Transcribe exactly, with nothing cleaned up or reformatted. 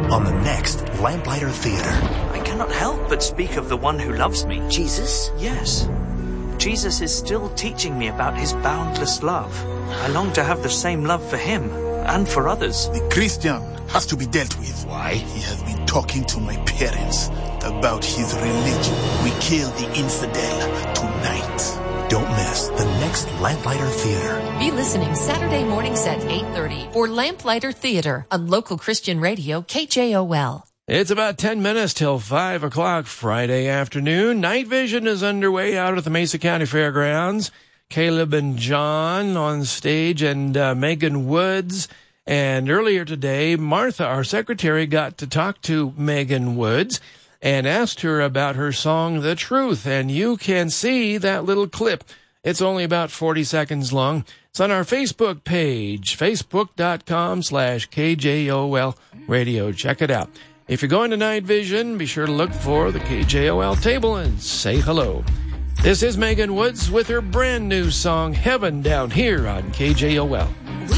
on the next Lamplighter Theater. I cannot help but speak of the one who loves me. Jesus? Yes. Jesus is still teaching me about his boundless love. I long to have the same love for him and for others. The Christian has to be dealt with. Why? He has been talking to my parents about his religion. We kill the infidel tonight. Don't miss the next Lamplighter Theater. Be listening Saturday mornings at eight thirty for Lamplighter Theater on local Christian radio K J O L. It's about ten minutes till five o'clock Friday afternoon. Night Vision is underway out at the Mesa County Fairgrounds. Caleb and John on stage and uh, Megan Woods. And earlier today, Martha, our secretary, got to talk to Megan Woods and asked her about her song, The Truth. And you can see that little clip. It's only about forty seconds long. It's on our Facebook page, facebook.com slash KJOL radio. Check it out. If you're going to Night Vision, be sure to look for the K J O L table and say hello. This is Megan Woods with her brand new song, Heaven, down here on K J O L. We